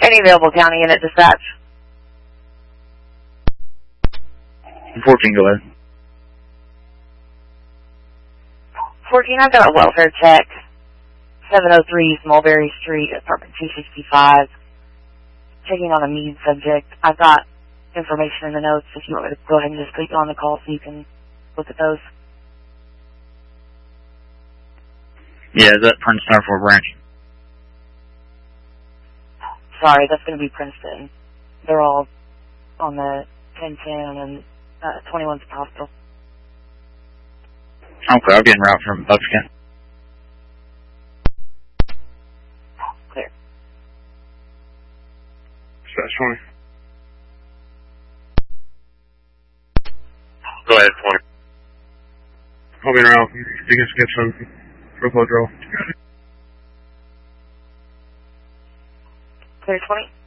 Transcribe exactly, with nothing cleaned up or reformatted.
Any available county unit dispatch? fourteen, go ahead. fourteen, I've got a welfare check. seven oh three Mulberry Street, apartment two sixty-five. Checking on a mead subject. I've got information in the notes if you want me to go ahead and just click on the call so you can look at those. Yeah, is that Princeton or Fort Branch? Sorry, that's going to be Princeton. They're all on the ten ten and uh, twenty-one Hospital. Okay, I'll get en route from Buckskin. Clear. Dispatch twenty. Go ahead, twenty. I'll be en route. You can skip some profile drill. Clear twenty.